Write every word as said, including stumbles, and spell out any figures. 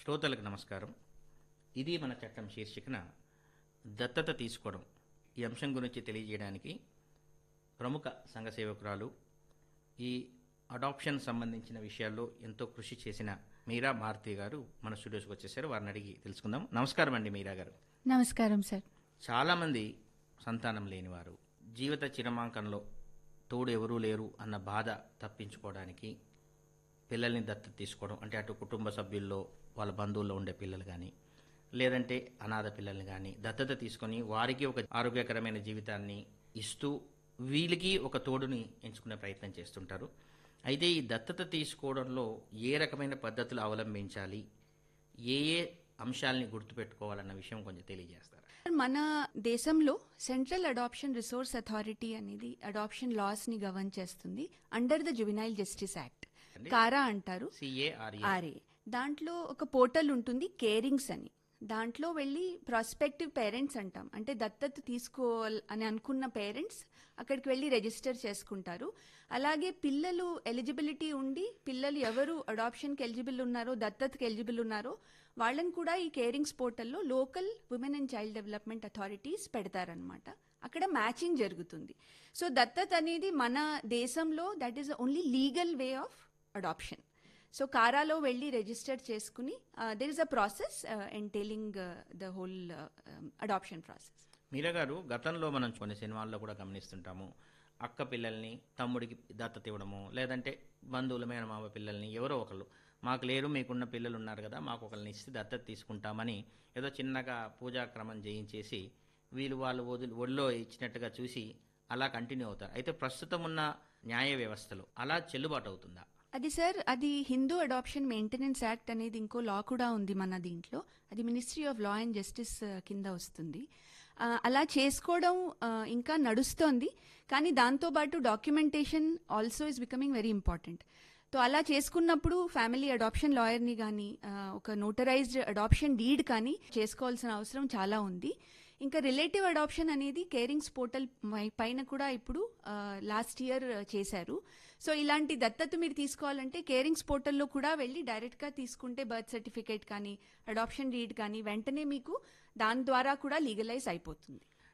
శ్రోతలకు నమస్కారం. ఇది మన చట్టం శీర్షికన దత్తత తీసుకోవడం ఈ అంశం గురించి తెలియజేయడానికి ప్రముఖ సంఘ సేవకురాలు, ఈ అడాప్షన్ సంబంధించిన విషయాల్లో ఎంతో కృషి చేసిన మీరా మారుతి గారు మన స్టూడియోస్కి వచ్చేసారు. వారిని అడిగి తెలుసుకుందాం. నమస్కారం అండి మీరా గారు. నమస్కారం సార్. చాలామంది సంతానం లేనివారు జీవిత చిరమాంకంలో తోడు ఎవరూ లేరు అన్న బాధ తప్పించుకోవడానికి పిల్లల్ని దత్తత తీసుకోవడం, అంటే అటు కుటుంబ సభ్యుల్లో వాళ్ళ బంధువుల్లో ఉండే పిల్లలు కానీ లేదంటే అనాథ పిల్లల్ని కానీ దత్తత తీసుకొని వారికి ఒక ఆరోగ్యకరమైన జీవితాన్ని ఇస్తూ వీళ్ళకి ఒక తోడుని ఎంచుకునే ప్రయత్నం చేస్తుంటారు. అయితే ఈ దత్తత తీసుకోవడంలో ఏ రకమైన పద్ధతులు అవలంబించాలి, ఏ ఏ అంశాలని గుర్తుపెట్టుకోవాలన్న విషయం కొంచెం తెలియజేస్తారు. మన దేశంలో సెంట్రల్ అడాప్షన్ రిసోర్స్ అథారిటీ అనేది అడాప్షన్ లాస్ ని గవర్న్ చేస్తుంది under the juvenile justice act, కారా అంటారు, ఆర్ఏ. దాంట్లో ఒక పోర్టల్ ఉంటుంది కేరింగ్స్ అని. దాంట్లో వెళ్ళి ప్రాస్పెక్టివ్ పేరెంట్స్ అంటాం, అంటే దత్తత తీసుకోవాలి అని అనుకున్న పేరెంట్స్ అక్కడికి వెళ్ళి రిజిస్టర్ చేసుకుంటారు. అలాగే పిల్లలు ఎలిజిబిలిటీ ఉండి పిల్లలు ఎవరు అడాప్షన్కి ఎలిజిబుల్ ఉన్నారో, దత్తతకి ఎలిజిబుల్ ఉన్నారో వాళ్ళని కూడా ఈ కేరింగ్స్ పోర్టల్లో local women and child development authorities పెడతారనమాట. అక్కడ మ్యాచింగ్ జరుగుతుంది. సో దత్తత అనేది మన దేశంలో that is only legal way of adoption. So కారాలో వెళ్ళి రిజిస్టర్ చేసుకుని there is a process ఎంటైలింగ్ the whole adoption process. మీరా గారు, గతంలో మనం కొన్ని సినిమాల్లో కూడా గమనిస్తుంటాము, అక్క పిల్లల్ని తమ్ముడికి దత్తత ఇవ్వడము, లేదంటే బంధువుల మేనమామ పిల్లల్ని ఎవరో ఒకళ్ళు, మాకు లేరు మీకున్న పిల్లలు ఉన్నారు కదా మాకు ఒకళ్ళని ఇస్తే దత్తత తీసుకుంటామని ఏదో చిన్నగా పూజాక్రమం చేయించేసి వీళ్ళు వాళ్ళు వదిలి ఒళ్ళో ఇచ్చినట్టుగా చూసి అలా కంటిన్యూ అవుతారు. అయితే ప్రస్తుతం ఉన్న న్యాయ వ్యవస్థలో అలా చెల్లుబాటు అవుతుందా? అది సార్, అది హిందూ అడాప్షన్ మెయింటెనెన్స్ యాక్ట్ అనేది ఇంకో లా కూడా ఉంది మన దీంట్లో. అది ministry of law and justice కింద వస్తుంది. అలా చేసుకోవడం ఇంకా నడుస్తోంది, కానీ దాంతోపాటు documentation also is becoming very important. So అలా చేసుకున్నప్పుడు ఫ్యామిలీ అడాప్షన్ లాయర్ని కానీ ఒక నోటరైజ్డ్ అడాప్షన్ డీడ్ కానీ చేసుకోవాల్సిన అవసరం చాలా ఉంది. ఇంకా రిలేటివ్ అడాప్షన్ అనేది కేరింగ్స్ పోర్టల్ పైన కూడా ఇప్పుడు లాస్ట్ ఇయర్ చేశారు. సో ఇలాంటి దత్తత మీరు తీసుకోవాలంటే కేరింగ్స్ పోర్టల్లో కూడా వెళ్ళి డైరెక్ట్గా తీసుకుంటే బర్త్ సర్టిఫికేట్ కానీ అడాప్షన్ డీడ్ కానీ వెంటనే మీకు దాని ద్వారా కూడా లీగలైజ్ అయిపోతుంది.